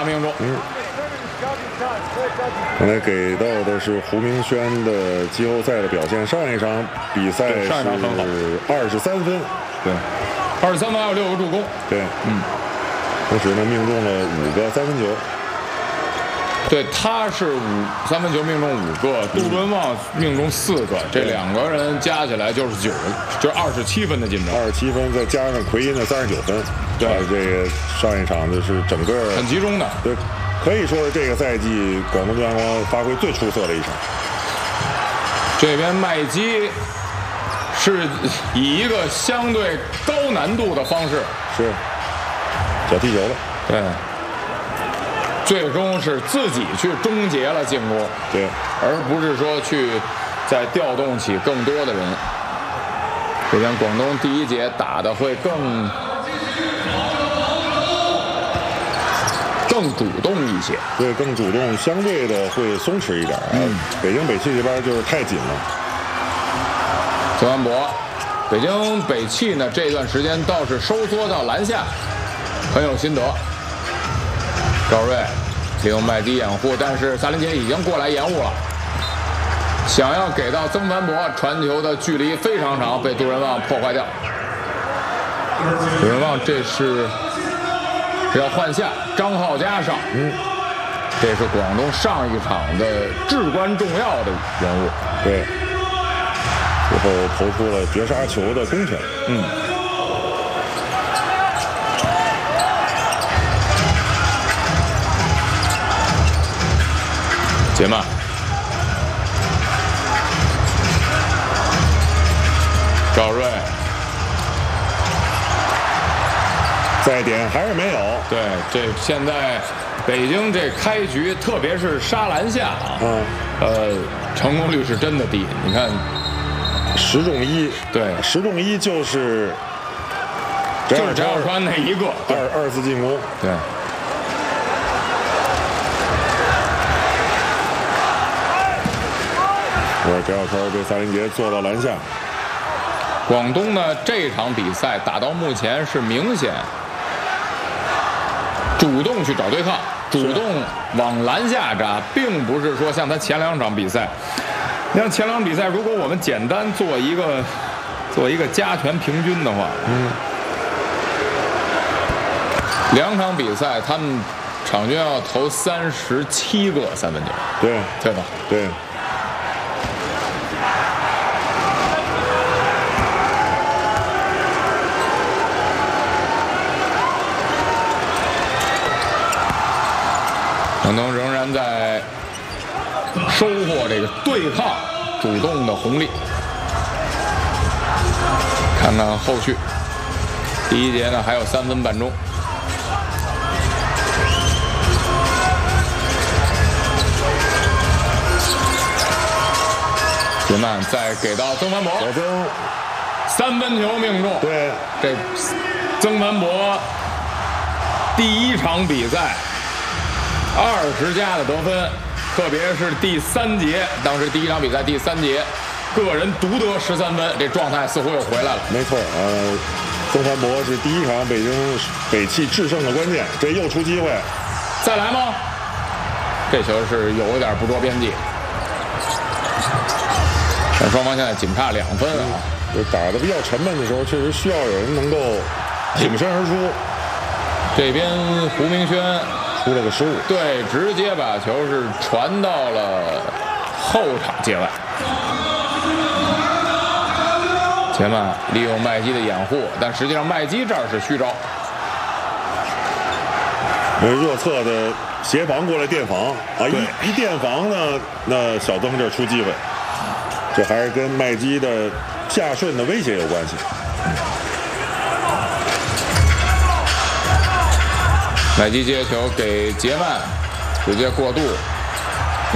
场命中。 刚才给到的是胡明轩的季后赛的表现，上一场比赛是上一场很好 23分， 对，23分还有6个助攻， 对，同时呢命中了5个三分球。 对，他是三分球命中5个，杜伦旺命中4个，这2个人加起来就是9个，就是27分的进账 ，27分再加上奎因的39分，对，这个上一场就是整个很集中的， 对，可以说是这个赛季广东阳光发挥最出色的一场。 这边麦基是以一个相对高难度的方式， 是小踢球了， 对。最终是自己去终结了进攻， 对， 而不是说去再调动起更多的人。这边广东第一节打的会更主动一些， 对，更主动，相对的会松弛一点。北京北汽这边就是太紧了。 曾万博，北京北汽呢这段时间倒是收缩到篮下，很有心得。赵睿利用麦基掩护，但是萨林杰已经过来掩护了，想要给到曾凡博传球的距离非常长，被杜仁旺破坏掉。杜仁旺这是要换下，张浩佳上，这是广东上一场的至关重要的人物。 对，最后投出了绝杀球的攻权。 杰曼，赵睿， 再点还是没有。 对，这现在北京这开局，特别是杀篮下啊，成功率是真的低。你看 10中1， 对 10中1就是翟小川那一个二次进攻， 对。 翟小川被萨林杰做到篮下。 广东呢这场比赛打到目前是明显主动去找对抗，主动往篮下扎，并不是说像他前2场比赛。你像前2场比赛，如果我们简单做一个加权平均的话，2场比赛他们场均要投37个三分球，对吧？ 对。 广东仍然在收获这个对抗主动的红利。看看后续，第一节呢还有3分半钟。杰曼再给到曾凡博， 小曾 3分球命中。 对， 这曾凡博第一场比赛20加的得分，特别是第3节，当时第一场比赛第3节，个人独得13分，这状态似乎又回来了。 没错，曾凡博是第一场北京北汽制胜的关键，这又出机会， 再来吗？这球是有一点不着边际，但双方现在仅差2分啊。 打得比较沉闷的时候，确实需要有人能够挺身而出。 这边胡明轩出了个失误， 对，直接把球是传到了后场界外。前曼利用麦基的掩护，但实际上麦基这儿是虚招。 热刺的协防过来垫防啊，一垫防呢，那小曾这出机会，这还是跟麦基的下顺的威胁有关系。 麦基接球给杰曼，直接过渡，